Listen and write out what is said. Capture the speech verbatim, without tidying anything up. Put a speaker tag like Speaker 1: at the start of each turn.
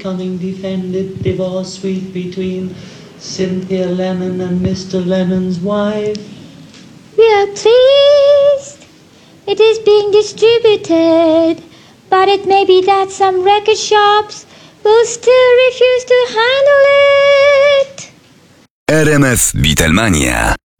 Speaker 1: forthcoming defended divorce suite between Cynthia Lennon and Mister Lennon's wife.
Speaker 2: We are pleased. It is being distributed, but it may be that some record shops will still refuse to handle it.
Speaker 3: R M F Beatlemania.